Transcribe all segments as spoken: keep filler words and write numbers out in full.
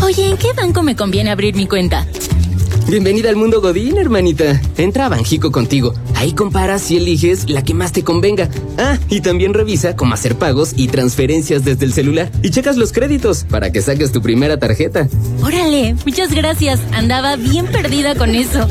Oye, ¿en qué banco me conviene abrir mi cuenta? Bienvenida al mundo Godín, hermanita. Entra a Banjico Contigo. Ahí comparas y eliges la que más te convenga. Ah, y también revisa cómo hacer pagos y transferencias desde el celular. Y checas los créditos para que saques tu primera tarjeta. Órale, muchas gracias. Andaba bien perdida con eso.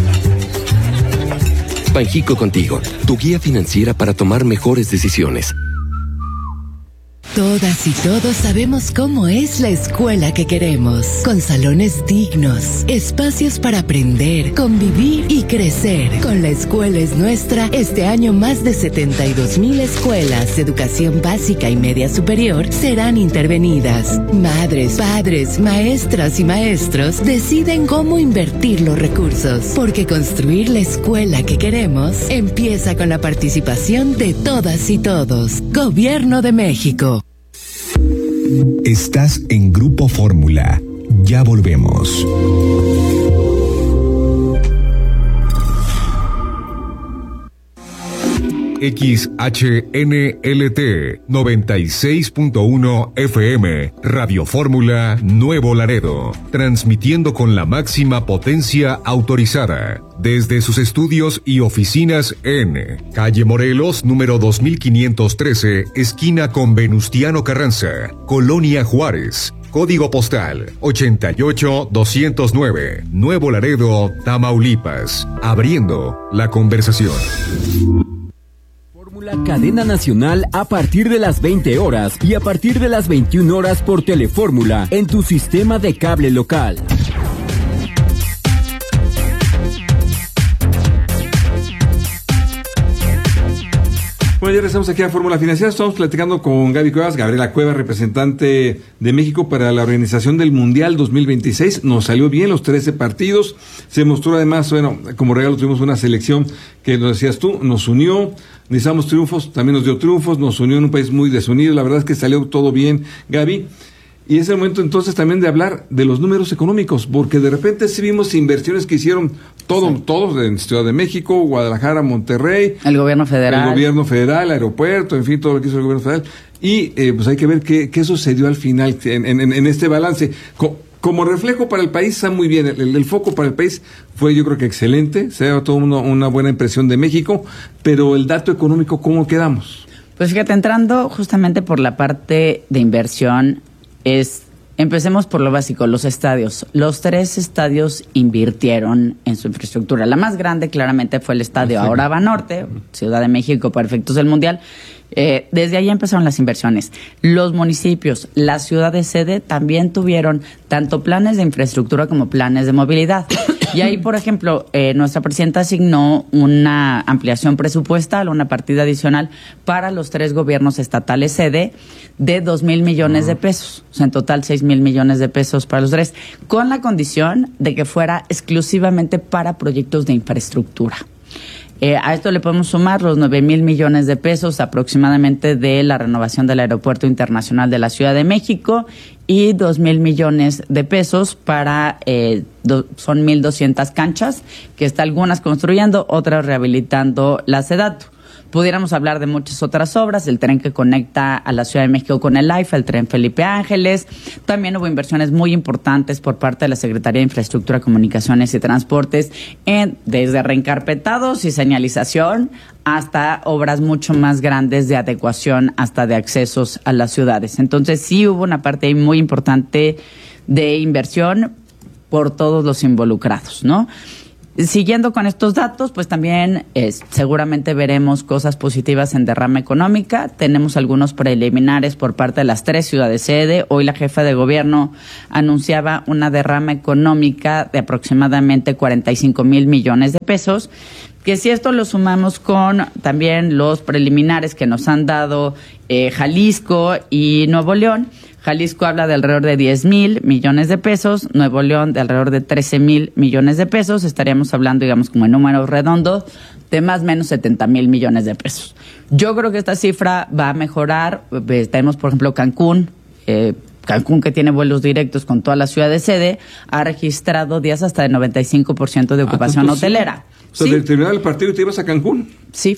Banjico Contigo, tu guía financiera para tomar mejores decisiones. Todas y todos sabemos cómo es la escuela que queremos, con salones dignos, espacios para aprender, convivir y crecer. Con La Escuela es Nuestra, este año más de setenta y dos mil escuelas de educación básica y media superior serán intervenidas. Madres, padres, maestras y maestros deciden cómo invertir los recursos, porque construir la escuela que queremos empieza con la participación de todas y todos. Gobierno de México. Estás en Grupo Fórmula. Ya volvemos. X H N L T noventa y seis punto uno F M, Radio Fórmula Nuevo Laredo, transmitiendo con la máxima potencia autorizada desde sus estudios y oficinas en Calle Morelos, número dos mil quinientos trece, esquina con Venustiano Carranza, Colonia Juárez. Código postal ochenta y ocho doscientos nueve, Nuevo Laredo, Tamaulipas. Abriendo la conversación. La cadena nacional a partir de las veinte horas y a partir de las veintiuna horas por Telefórmula en tu sistema de cable local. Bueno, ya regresamos aquí a Fórmula Financiera. Estamos platicando con Gaby Cuevas, Gabriela Cuevas, representante de México para la organización del Mundial dos mil veintiséis. Nos salió bien los trece partidos. Se mostró además, bueno, como regalo tuvimos una selección que, lo decías tú, nos unió. Necesitamos triunfos, también nos dio triunfos, nos unió en un país muy desunido. La verdad es que salió todo bien, Gaby. Y es el momento entonces también de hablar de los números económicos, porque de repente sí vimos inversiones que hicieron todo, sí. todos en Ciudad de México, Guadalajara, Monterrey. El gobierno federal. El gobierno federal, aeropuerto, en fin, todo lo que hizo el gobierno federal. Y eh, pues hay que ver qué, qué sucedió al final en, en, en este balance. Co- Como reflejo para el país está muy bien, el, el, el foco para el país fue yo creo que excelente, se ha dado una, una buena impresión de México, pero el dato económico, ¿cómo quedamos? Pues fíjate, entrando justamente por la parte de inversión, es empecemos por lo básico, los estadios. Los tres estadios invirtieron en su infraestructura. La más grande claramente fue el estadio sí. Ahora Banorte, Ciudad de México, para efectos del Mundial. Eh, desde ahí empezaron las inversiones. Los municipios, la ciudad de sede también tuvieron tanto planes de infraestructura como planes de movilidad. Y ahí, por ejemplo, eh, nuestra presidenta asignó una ampliación presupuestal, una partida adicional para los tres gobiernos estatales sede de dos mil millones de pesos. O sea, en total seis mil millones de pesos para los tres, con la condición de que fuera exclusivamente para proyectos de infraestructura. Eh, a esto le podemos sumar los nueve mil millones de pesos aproximadamente de la renovación del Aeropuerto Internacional de la Ciudad de México y dos mil millones de pesos para, eh, do, son mil doscientas canchas, que está algunas construyendo, otras rehabilitando la SEDATU. Pudiéramos hablar de muchas otras obras, el tren que conecta a la Ciudad de México con el AIFA, el tren Felipe Ángeles. También hubo inversiones muy importantes por parte de la Secretaría de Infraestructura, Comunicaciones y Transportes, en, desde reencarpetados y señalización hasta obras mucho más grandes de adecuación, hasta de accesos a las ciudades. Entonces sí hubo una parte muy importante de inversión por todos los involucrados, ¿no? Siguiendo con estos datos, pues también eh, seguramente veremos cosas positivas en derrama económica. Tenemos algunos preliminares por parte de las tres ciudades sede. Hoy la jefa de gobierno anunciaba una derrama económica de aproximadamente cuarenta y cinco mil millones de pesos, que si esto lo sumamos con también los preliminares que nos han dado eh, Jalisco y Nuevo León. Jalisco habla de alrededor de diez mil millones de pesos, Nuevo León de alrededor de trece mil millones de pesos, estaríamos hablando, digamos, como en números redondos, de más o menos setenta mil millones de pesos. Yo creo que esta cifra va a mejorar. Tenemos, por ejemplo, Cancún, eh, Cancún, que tiene vuelos directos con toda la ciudad de sede, ha registrado días hasta de noventa y cinco por ciento de ocupación ah, hotelera. Sí. O sea, ¿Sí? del terminar el partido te ibas a Cancún. Sí.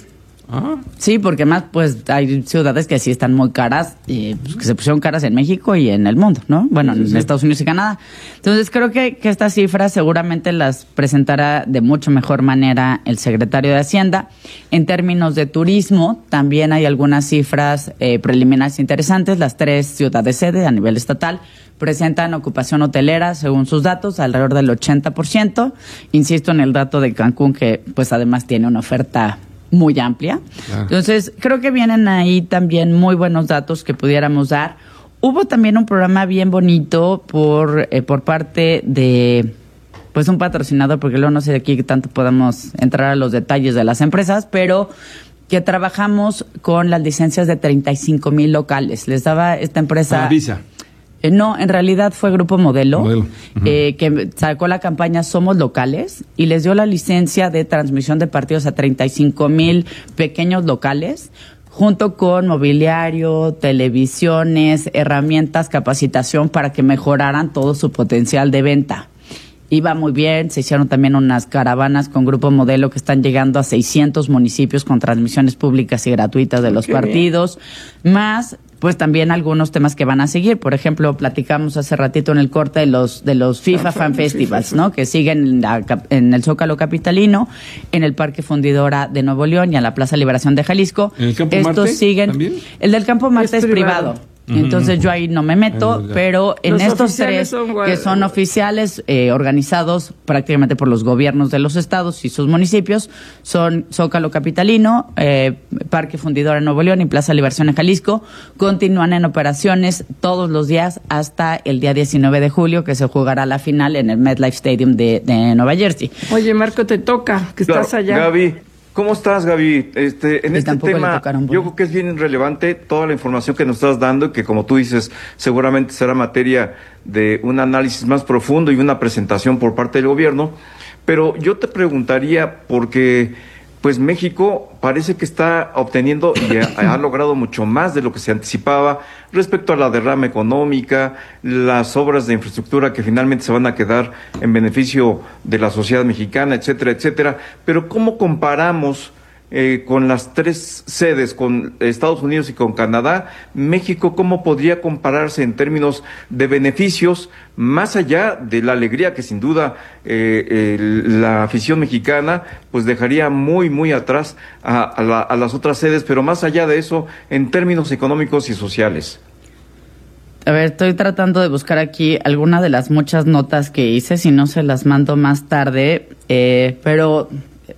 Ah. Sí, porque más pues hay ciudades que sí están muy caras, y, pues, que se pusieron caras en México y en el mundo, ¿no? Bueno, sí, en sí. Estados Unidos y Canadá. Entonces creo que, que estas cifras seguramente las presentará de mucho mejor manera el secretario de Hacienda. En términos de turismo, también hay algunas cifras eh, preliminares interesantes. Las tres ciudades sede a nivel estatal presentan ocupación hotelera, según sus datos, alrededor del ochenta por ciento. Insisto en el dato de Cancún, que pues además tiene una oferta muy amplia. Claro. Entonces, creo que vienen ahí también muy buenos datos que pudiéramos dar. Hubo también un programa bien bonito por eh, por parte de pues un patrocinador, porque luego no sé de aquí que tanto podamos entrar a los detalles de las empresas, pero que trabajamos con las licencias de treinta y cinco mil locales. Les daba esta empresa... Ah, Visa. Eh, no, en realidad fue Grupo Modelo, Modelo. Uh-huh. eh, que sacó la campaña Somos Locales y les dio la licencia de transmisión de partidos a treinta y cinco mil pequeños locales, junto con mobiliario, televisiones, herramientas, capacitación para que mejoraran todo su potencial de venta. Iba muy bien, se hicieron también unas caravanas con Grupo Modelo que están llegando a seiscientos municipios con transmisiones públicas y gratuitas de los Qué partidos, bien. Más pues también algunos temas que van a seguir. Por ejemplo, platicamos hace ratito en el corte de los de los FIFA Fan Festivals, ¿no? Que siguen en, la, en el Zócalo capitalino, en el Parque Fundidora de Nuevo León y en la Plaza Liberación de Jalisco. ¿En el Campo Estos Marte siguen. ¿También? El del Campo Marte es, es privado. privado. Entonces yo ahí no me meto, uh-huh. pero en los estos tres son, que son oficiales eh, organizados prácticamente por los gobiernos de los estados y sus municipios, son Zócalo capitalino, eh, Parque Fundidora en Nuevo León y Plaza Liberación en Jalisco, continúan en operaciones todos los días hasta el día diecinueve de julio, que se jugará la final en el MetLife Stadium de, de Nueva Jersey. Oye, Marco, te toca, que claro, estás allá. Gaby, ¿cómo estás, Gaby? Este, en y este tema, yo creo que es bien relevante toda la información que nos estás dando y que, como tú dices, seguramente será materia de un análisis más profundo y una presentación por parte del gobierno. Pero yo te preguntaría, porque pues México parece que está obteniendo y ha, ha logrado mucho más de lo que se anticipaba respecto a la derrama económica, las obras de infraestructura que finalmente se van a quedar en beneficio de la sociedad mexicana, etcétera, etcétera. Pero ¿cómo comparamos eh, con las tres sedes, con Estados Unidos y con Canadá? México, ¿cómo podría compararse en términos de beneficios, más allá de la alegría que sin duda eh, el, la afición mexicana pues dejaría muy, muy atrás a, a, la, a las otras sedes, pero más allá de eso, en términos económicos y sociales? A ver, estoy tratando de buscar aquí alguna de las muchas notas que hice, si no se las mando más tarde, eh, pero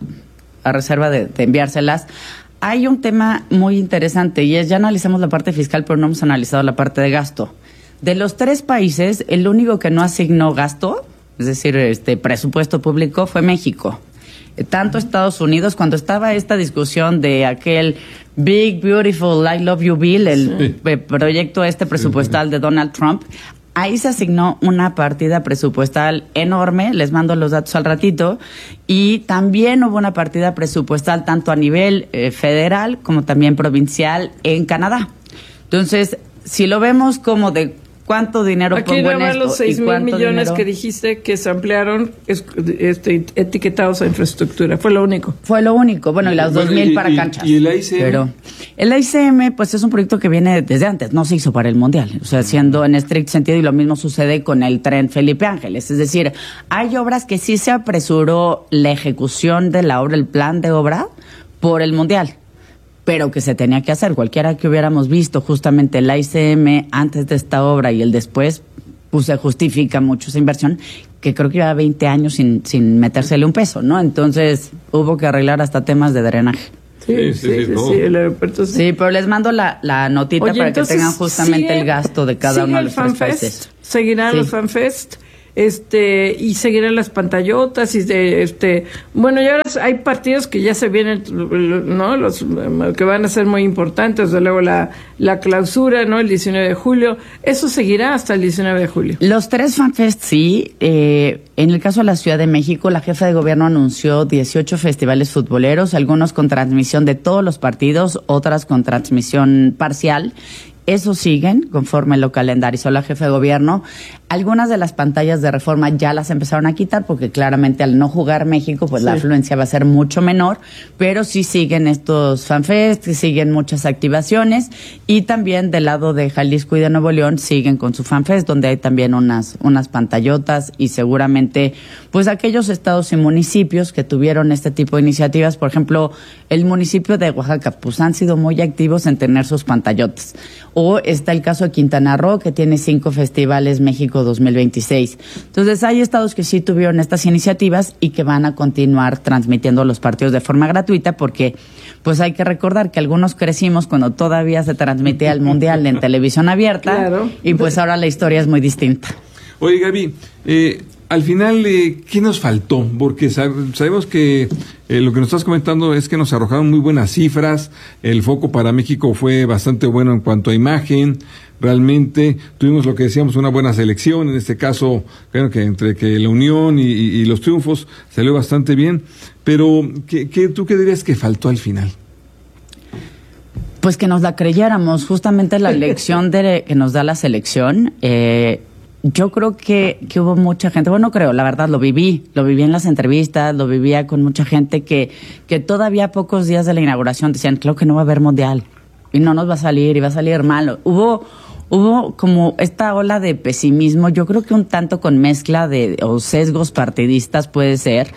a reserva de, de enviárselas. Hay un tema muy interesante y es, ya analizamos la parte fiscal, pero no hemos analizado la parte de gasto. De los tres países, el único que no asignó gasto, es decir, este presupuesto público, fue México. Tanto Estados Unidos, cuando estaba esta discusión de aquel Big, Beautiful, I Love You Bill, el sí. proyecto este presupuestal de Donald Trump, ahí se asignó una partida presupuestal enorme, les mando los datos al ratito, y también hubo una partida presupuestal tanto a nivel eh, federal como también provincial en Canadá. Entonces, si lo vemos como de cuánto dinero aquí pongo en nada más esto los seis mil millones dinero... que dijiste que se ampliaron es, este, etiquetados a infraestructura, fue lo único. Fue lo único, bueno, y las bueno, dos mil y, para y, canchas. ¿Y el A I C M? Pero el A I C M, pues es un proyecto que viene desde antes, no se hizo para el Mundial, o sea, siendo en estricto sentido, y lo mismo sucede con el tren Felipe Ángeles, es decir, hay obras que sí se apresuró la ejecución de la obra, el plan de obra, por el Mundial, pero que se tenía que hacer. Cualquiera que hubiéramos visto justamente el A I C M antes de esta obra y el después, pues se justifica mucho esa inversión, que creo que lleva veinte años sin, sin metérsele un peso, ¿no? Entonces hubo que arreglar hasta temas de drenaje. Sí, sí, sí, sí, sí, sí, el aeropuerto sí. Sí, pero les mando la, la notita. Oye, para que tengan justamente sigue, el gasto de cada uno de los tres países. Seguirán sí. los FanFest. Este, y seguirán las pantallotas y de, este, bueno, y ahora hay partidos que ya se vienen, ¿no? Los que van a ser muy importantes, desde luego la, la clausura, ¿no? El diecinueve de julio, eso seguirá hasta el diecinueve de julio. Los tres FanFest, sí, eh, en el caso de la Ciudad de México, la jefa de gobierno anunció dieciocho festivales futboleros, algunos con transmisión de todos los partidos, otras con transmisión parcial. Eso siguen, conforme lo calendarizó la jefa de gobierno. Algunas de las pantallas de Reforma ya las empezaron a quitar, porque claramente al no jugar México, pues sí, la afluencia va a ser mucho menor, pero sí siguen estos fanfest, siguen muchas activaciones, y también del lado de Jalisco y de Nuevo León siguen con su fanfest, donde hay también unas, unas pantallotas, y seguramente, pues aquellos estados y municipios que tuvieron este tipo de iniciativas, por ejemplo, el municipio de Oaxaca, pues han sido muy activos en tener sus pantallotas. O está el caso de Quintana Roo, que tiene cinco festivales México dos mil veintiséis. Entonces, hay estados que sí tuvieron estas iniciativas y que van a continuar transmitiendo los partidos de forma gratuita, porque pues hay que recordar que algunos crecimos cuando todavía se transmitía el Mundial en televisión abierta, claro, y pues ahora la historia es muy distinta. Oye, Gaby, eh, al final, eh, ¿qué nos faltó? Porque sab- sabemos que eh, lo que nos estás comentando es que nos arrojaron muy buenas cifras, el foco para México fue bastante bueno en cuanto a imagen, realmente tuvimos lo que decíamos, una buena selección, en este caso, creo que entre que la unión y, y, y los triunfos salió bastante bien, pero ¿qué, qué, ¿tú qué dirías que faltó al final? Pues que nos la creyéramos, justamente la lección de, que nos da la selección. eh, Yo creo que, que hubo mucha gente, bueno, creo, la verdad, lo viví, lo viví en las entrevistas, lo vivía con mucha gente que, que todavía a pocos días de la inauguración decían, creo que no va a haber mundial, y no nos va a salir, y va a salir mal. Hubo, hubo como esta ola de pesimismo, yo creo que un tanto con mezcla de, o sesgos partidistas puede ser,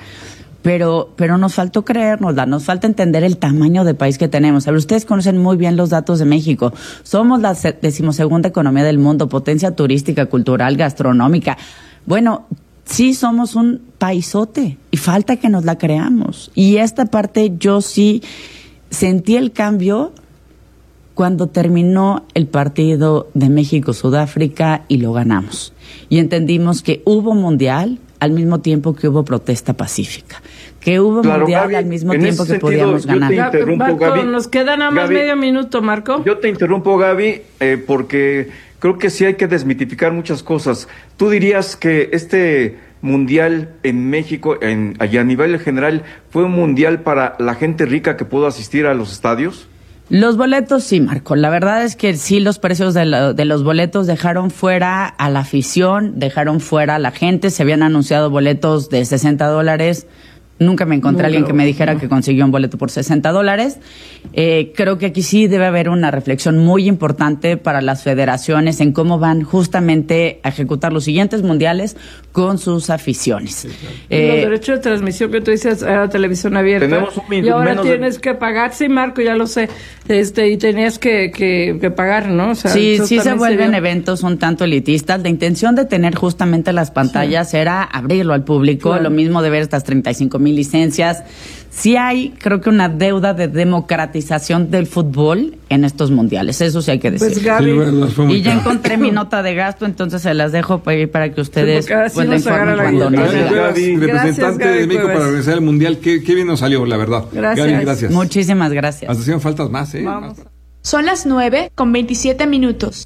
pero pero nos faltó creérnosla, nos falta entender el tamaño de país que tenemos. A ver, ustedes conocen muy bien los datos de México. Somos la decimosegunda economía del mundo, potencia turística, cultural, gastronómica. Bueno, sí somos un paisote y falta que nos la creamos. Y esta parte yo sí sentí el cambio cuando terminó el partido de México-Sudáfrica y lo ganamos. Y entendimos que hubo mundial al mismo tiempo que hubo protesta pacífica, que hubo claro, mundial Gaby, al mismo tiempo que sentido, podíamos ganar. Marco, Gaby, nos queda nada más Gaby, medio minuto, Marco. Yo te interrumpo, Gaby, eh, porque creo que sí hay que desmitificar muchas cosas. ¿Tú dirías que este mundial en México, en, allá a nivel general, fue un mundial para la gente rica que pudo asistir a los estadios? Los boletos sí, Marco. La verdad es que sí, los precios de, la, de los boletos dejaron fuera a la afición, dejaron fuera a la gente. Se habían anunciado boletos de sesenta dólares. Nunca me encontré no, a alguien que me dijera no. que consiguió un boleto por sesenta dólares. Eh, creo que aquí sí debe haber una reflexión muy importante para las federaciones en cómo van justamente a ejecutar los siguientes mundiales con sus aficiones. Sí, claro. eh, los derechos de transmisión que tú dices a la televisión abierta. Tenemos un minuto, y ahora tienes de... que pagar. Sí, Marco, ya lo sé. Este, y tenías que, que, que pagar, ¿no? O sea, sí, sí se vuelven sería... eventos un tanto elitistas. La intención de tener justamente las pantallas sí. era abrirlo al público. Claro. Lo mismo de ver estas treinta y cinco mil licencias. Sí hay, creo que una deuda de democratización del fútbol en estos mundiales, eso sí hay que decir. Pues Gaby, sí, y ya encontré mi nota de gasto, entonces se las dejo para, para que ustedes sí, pues la informen cuando no. Gracias, Gaby, representante Gaby, de México para organizar el mundial, qué, qué bien nos salió, la verdad. Gracias. Gaby, gracias. Muchísimas gracias. Hasta hacían faltas más, ¿eh? Vamos. Son las nueve con veintisiete minutos.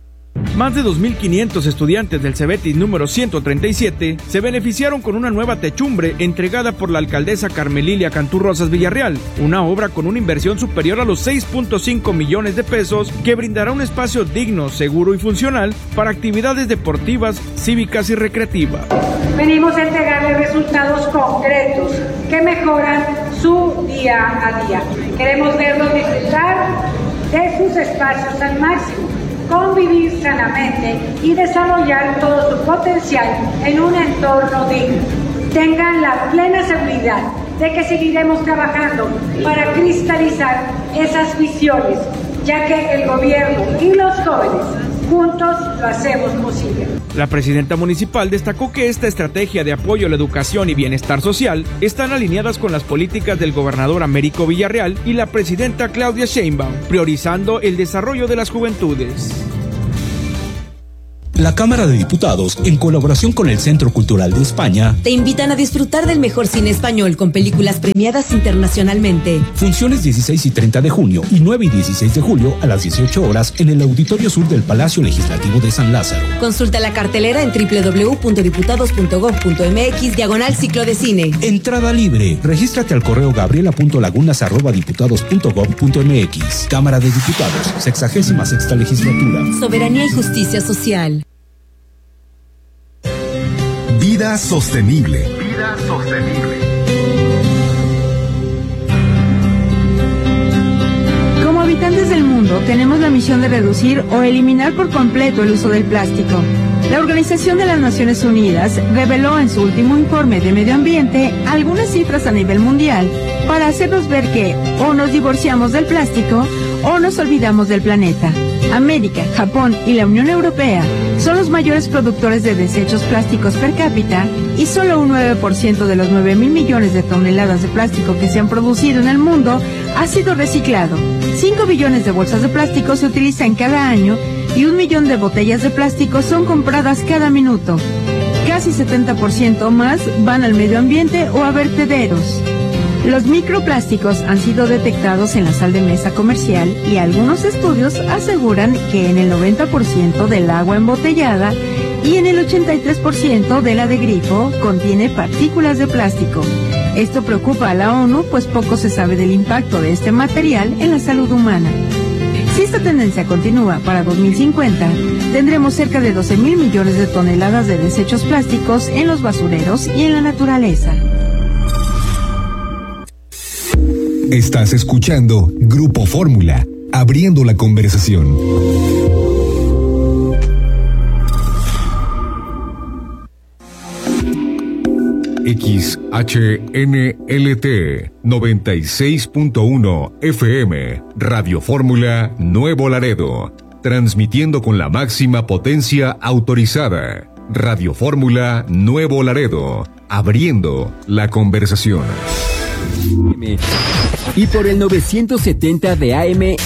Más de dos mil quinientos estudiantes del Cebetis número ciento treinta y siete se beneficiaron con una nueva techumbre entregada por la alcaldesa Carmelilia Cantú Rosas Villarreal, una obra con una inversión superior a los seis punto cinco millones de pesos que brindará un espacio digno, seguro y funcional para actividades deportivas, cívicas y recreativas. Venimos a entregarles resultados concretos que mejoran su día a día. Queremos verlos disfrutar de sus espacios al máximo, convivir sanamente y desarrollar todo su potencial en un entorno digno. Tengan la plena seguridad de que seguiremos trabajando para cristalizar esas visiones, ya que el gobierno y los jóvenes juntos lo hacemos posible. La presidenta municipal destacó que esta estrategia de apoyo a la educación y bienestar social están alineadas con las políticas del gobernador Américo Villarreal y la presidenta Claudia Sheinbaum, priorizando el desarrollo de las juventudes. La Cámara de Diputados, en colaboración con el Centro Cultural de España, te invitan a disfrutar del mejor cine español con películas premiadas internacionalmente. Funciones dieciséis y treinta de junio y nueve y dieciséis de julio a las dieciocho horas en el Auditorio Sur del Palacio Legislativo de San Lázaro. Consulta la cartelera en doble u doble u doble u punto diputados punto gob punto eme equis diagonal ciclo de cine. Entrada libre. Regístrate al correo gabriela punto lagunas arroba diputados punto gob punto eme equis. Cámara de Diputados, sexagésima sexta legislatura. Soberanía y justicia social. Vida sostenible. Vida sostenible. Como habitantes del mundo, tenemos la misión de reducir o eliminar por completo el uso del plástico. La Organización de las Naciones Unidas reveló en su último informe de medio ambiente algunas cifras a nivel mundial para hacernos ver que o nos divorciamos del plástico o nos olvidamos del planeta. América, Japón y la Unión Europea son los mayores productores de desechos plásticos per cápita y solo un nueve por ciento de los nueve mil millones de toneladas de plástico que se han producido en el mundo ha sido reciclado. cinco billones de bolsas de plástico se utilizan cada año y un millón de botellas de plástico son compradas cada minuto. Casi setenta por ciento más van al medio ambiente o a vertederos. Los microplásticos han sido detectados en la sal de mesa comercial y algunos estudios aseguran que en el noventa por ciento del agua embotellada y en el ochenta y tres por ciento de la de grifo contiene partículas de plástico. Esto preocupa a la ONU, pues poco se sabe del impacto de este material en la salud humana. Si esta tendencia continúa para dos mil cincuenta, tendremos cerca de doce mil millones de toneladas de desechos plásticos en los basureros y en la naturaleza. Estás escuchando Grupo Fórmula, abriendo la conversación. X H N L T noventa y seis punto uno F M, Radio Fórmula Nuevo Laredo, transmitiendo con la máxima potencia autorizada. Radio Fórmula Nuevo Laredo, abriendo la conversación. Y por el novecientos setenta de A M